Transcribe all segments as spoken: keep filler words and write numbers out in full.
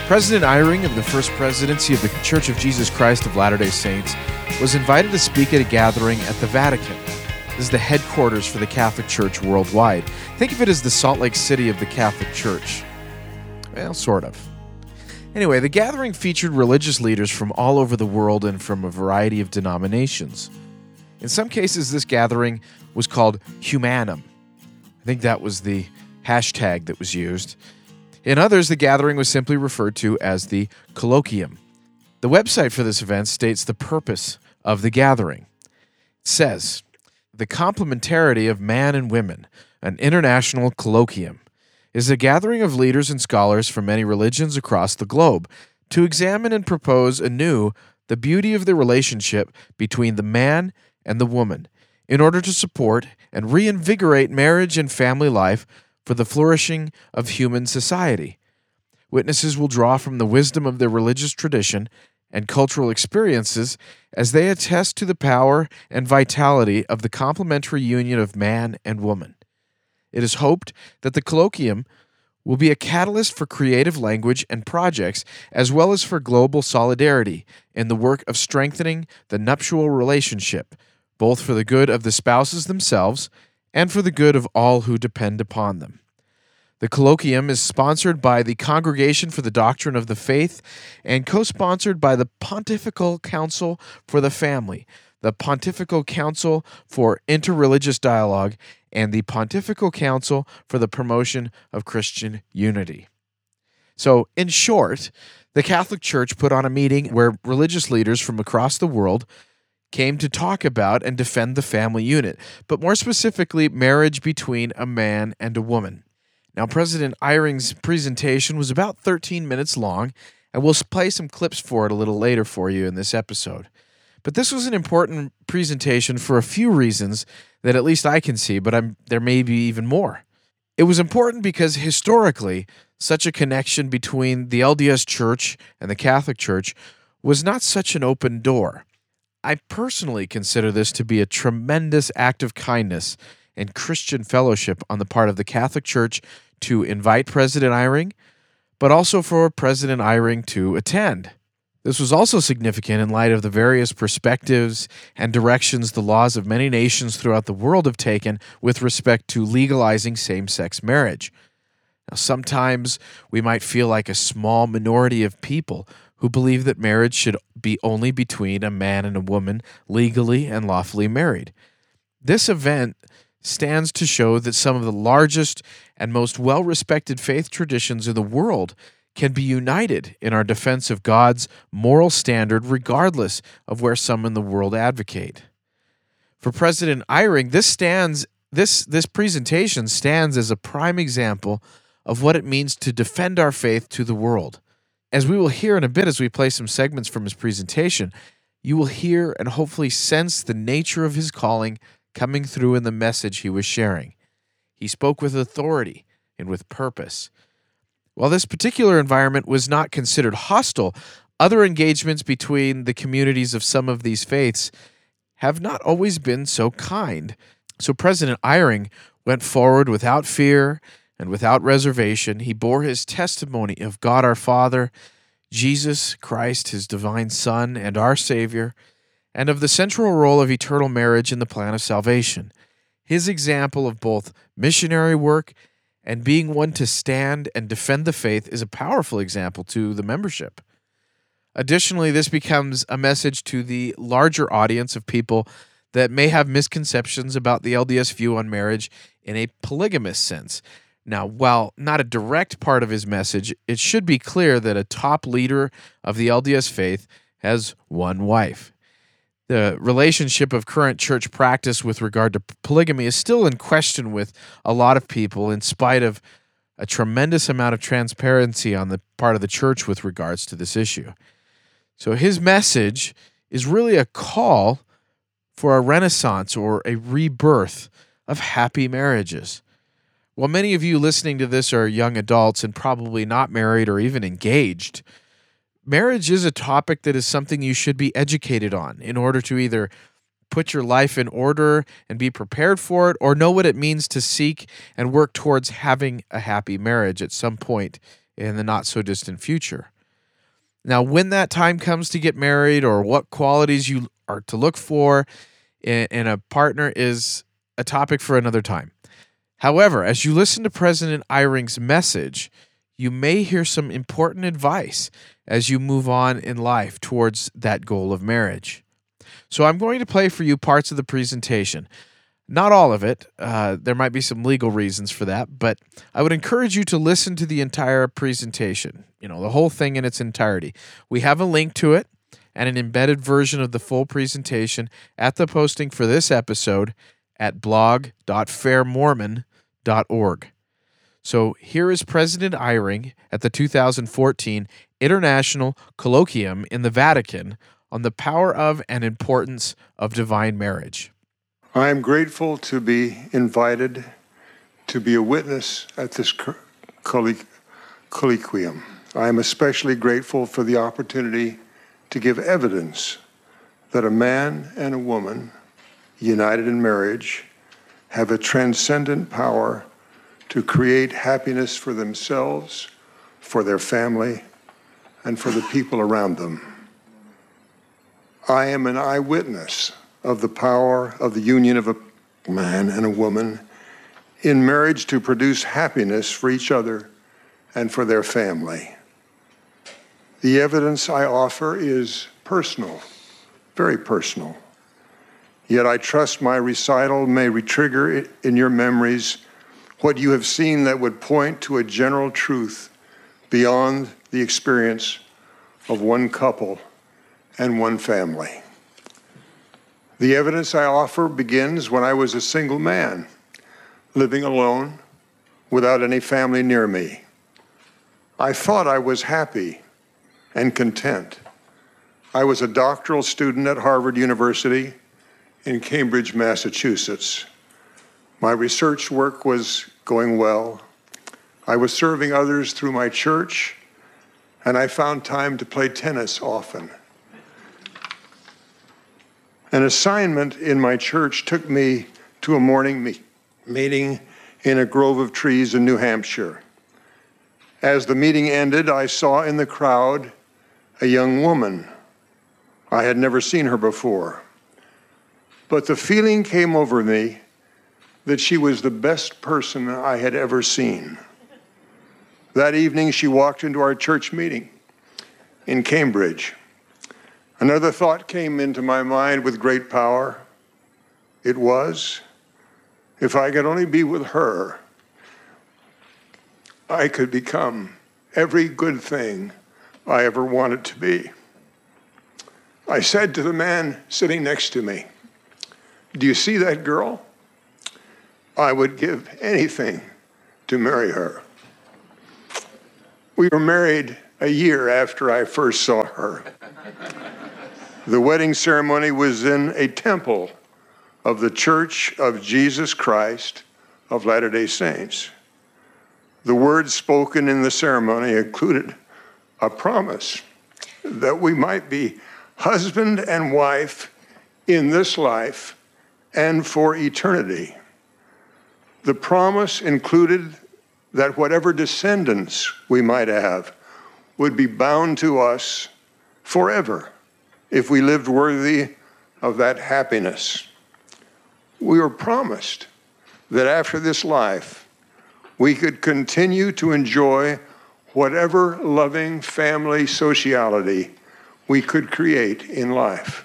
President Eyring of the First Presidency of the Church of Jesus Christ of Latter-day Saints was invited to speak at a gathering at the Vatican. This is the headquarters for the Catholic Church worldwide. Think of it as the Salt Lake City of the Catholic Church. Well, sort of. Anyway, the gathering featured religious leaders from all over the world and from a variety of denominations. In some cases, this gathering was called Humanum. I think that was the hashtag that was used. In others, the gathering was simply referred to as the Colloquium. The website for this event states the purpose of the gathering. It says, "The complementarity of man and women, an international colloquium, is a gathering of leaders and scholars from many religions across the globe to examine and propose anew the beauty of the relationship between the man and the woman in order to support and reinvigorate marriage and family life for the flourishing of human society. Witnesses will draw from the wisdom of their religious tradition and cultural experiences as they attest to the power and vitality of the complementary union of man and woman. It is hoped that the colloquium will be a catalyst for creative language and projects, as well as for global solidarity in the work of strengthening the nuptial relationship, both for the good of the spouses themselves and for the good of all who depend upon them. The colloquium is sponsored by the Congregation for the Doctrine of the Faith and co-sponsored by the Pontifical Council for the Family, the Pontifical Council for Interreligious Dialogue, and the Pontifical Council for the Promotion of Christian Unity." So, in short, the Catholic Church put on a meeting where religious leaders from across the world came to talk about and defend the family unit, but more specifically, marriage between a man and a woman. Now, President Eyring's presentation was about thirteen minutes long, and we'll play some clips for it a little later for you in this episode. But this was an important presentation for a few reasons that at least I can see, but I'm, there may be even more. It was important because historically, such a connection between the L D S Church and the Catholic Church was not such an open door. I personally consider this to be a tremendous act of kindness and Christian fellowship on the part of the Catholic Church to invite President Eyring, but also for President Eyring to attend. This was also significant in light of the various perspectives and directions the laws of many nations throughout the world have taken with respect to legalizing same-sex marriage. Now, sometimes we might feel like a small minority of people who believe that marriage should be only between a man and a woman legally and lawfully married. This event stands to show that some of the largest and most well-respected faith traditions in the world can be united in our defense of God's moral standard regardless of where some in the world advocate. For President Eyring, this stands this this presentation stands as a prime example of what it means to defend our faith to the world. As we will hear in a bit as we play some segments from his presentation, you will hear and hopefully sense the nature of his calling coming through in the message he was sharing. He spoke with authority and with purpose. While this particular environment was not considered hostile, other engagements between the communities of some of these faiths have not always been so kind. So President Eyring went forward without fear and without reservation. He bore his testimony of God our Father, Jesus Christ, his divine Son and our Savior, and of the central role of eternal marriage in the plan of salvation. His example of both missionary work and being one to stand and defend the faith is a powerful example to the membership. Additionally, this becomes a message to the larger audience of people that may have misconceptions about the L D S view on marriage in a polygamous sense. Now, while not a direct part of his message, it should be clear that a top leader of the L D S faith has one wife. The relationship of current church practice with regard to polygamy is still in question with a lot of people, in spite of a tremendous amount of transparency on the part of the church with regards to this issue. So his message is really a call for a renaissance or a rebirth of happy marriages. While many of you listening to this are young adults and probably not married or even engaged, marriage is a topic that is something you should be educated on in order to either put your life in order and be prepared for it, or know what it means to seek and work towards having a happy marriage at some point in the not-so-distant future. Now, when that time comes to get married or what qualities you are to look for in, in a partner is a topic for another time. However, as you listen to President Eyring's message, you may hear some important advice as you move on in life towards that goal of marriage. So I'm going to play for you parts of the presentation. Not all of it. Uh, there might be some legal reasons for that, but I would encourage you to listen to the entire presentation, you know, the whole thing in its entirety. We have a link to it and an embedded version of the full presentation at the posting for this episode at blog dot fair mormon dot org. So here is President Eyring at the two thousand fourteen International Colloquium in the Vatican on the power of and importance of divine marriage. I am grateful to be invited to be a witness at this colloquium. I am especially grateful for the opportunity to give evidence that a man and a woman united in marriage have a transcendent power to create happiness for themselves, for their family, and for the people around them. I am an eyewitness of the power of the union of a man and a woman in marriage to produce happiness for each other and for their family. The evidence I offer is personal, very personal. Yet I trust my recital may retrigger in your memories what you have seen that would point to a general truth beyond the experience of one couple and one family. The evidence I offer begins when I was a single man, living alone, without any family near me. I thought I was happy and content. I was a doctoral student at Harvard University in Cambridge, Massachusetts. My research work was going well. I was serving others through my church, and I found time to play tennis often. An assignment in my church took me to a morning me- meeting in a grove of trees in New Hampshire. As the meeting ended, I saw in the crowd a young woman. I had never seen her before. But the feeling came over me that she was the best person I had ever seen. That evening, she walked into our church meeting in Cambridge. Another thought came into my mind with great power. It was, if I could only be with her, I could become every good thing I ever wanted to be. I said to the man sitting next to me, "Do you see that girl? I would give anything to marry her." We were married a year after I first saw her. The wedding ceremony was in a temple of the Church of Jesus Christ of Latter-day Saints. The words spoken in the ceremony included a promise that we might be husband and wife in this life and for eternity. The promise included that whatever descendants we might have would be bound to us forever if we lived worthy of that happiness. We were promised that after this life, we could continue to enjoy whatever loving family sociality we could create in life.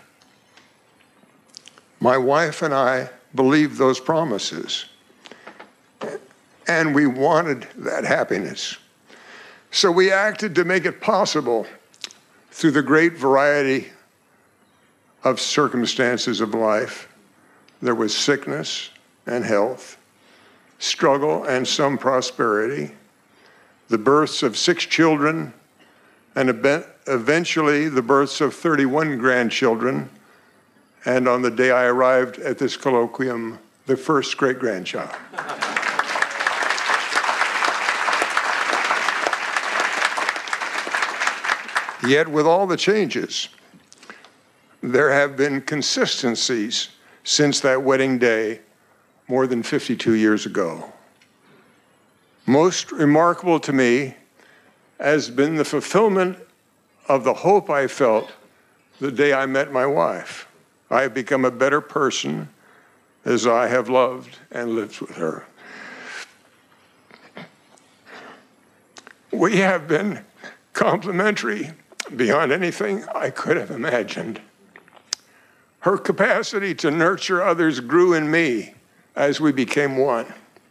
My wife and I believed those promises, and we wanted that happiness. So we acted to make it possible through the great variety of circumstances of life. There was sickness and health, struggle and some prosperity, the births of six children, and eventually the births of thirty-one grandchildren, and on the day I arrived at this colloquium, the first great-grandchild. Yet with all the changes, there have been consistencies since that wedding day more than fifty-two years ago. Most remarkable to me has been the fulfillment of the hope I felt the day I met my wife. I have become a better person as I have loved and lived with her. We have been complementary beyond anything I could have imagined. Her capacity to nurture others grew in me as we became one.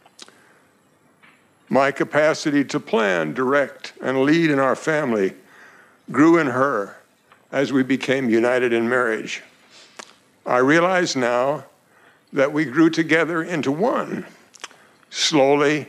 My capacity to plan, direct, and lead in our family grew in her as we became united in marriage. I realize now that we grew together into one, slowly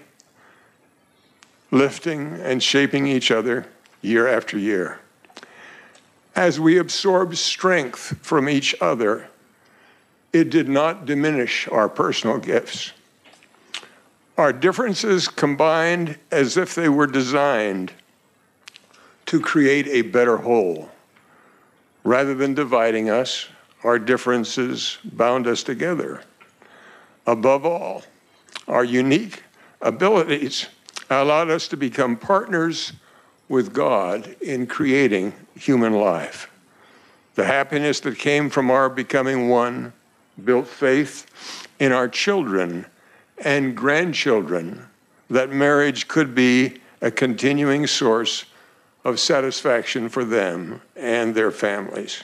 lifting and shaping each other year after year. As we absorbed strength from each other, it did not diminish our personal gifts. Our differences combined as if they were designed to create a better whole. Rather than dividing us, our differences bound us together. Above all, our unique abilities allowed us to become partners with God in creating human life. The happiness that came from our becoming one built faith in our children and grandchildren that marriage could be a continuing source of satisfaction for them and their families.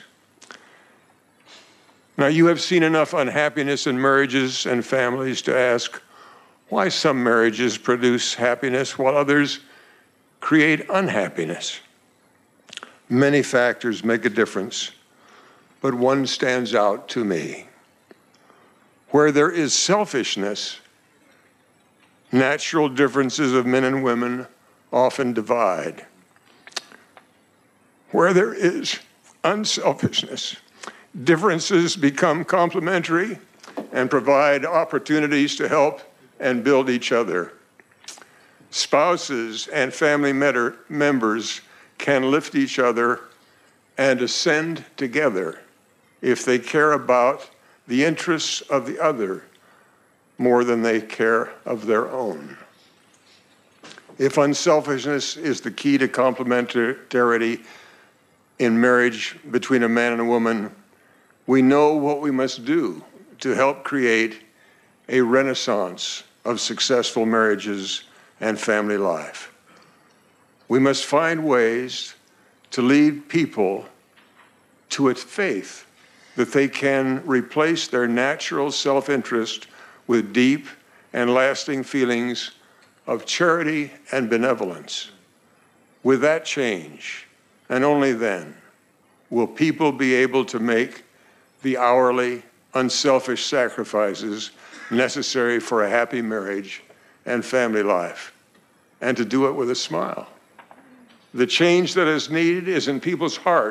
Now, you have seen enough unhappiness in marriages and families to ask why some marriages produce happiness while others create unhappiness. Many factors make a difference, but one stands out to me. Where there is selfishness, natural differences of men and women often divide. Where there is unselfishness, differences become complementary and provide opportunities to help and build each other. Spouses and family members can lift each other and ascend together if they care about the interests of the other more than they care of their own. If unselfishness is the key to complementarity in marriage between a man and a woman, we know what we must do to help create a renaissance of successful marriages and family life. We must find ways to lead people to a faith that they can replace their natural self-interest with deep and lasting feelings of charity and benevolence. With that change, and only then, will people be able to make the hourly, unselfish sacrifices necessary for a happy marriage and family life, and to do it with a smile. The change that is needed is in people's hearts.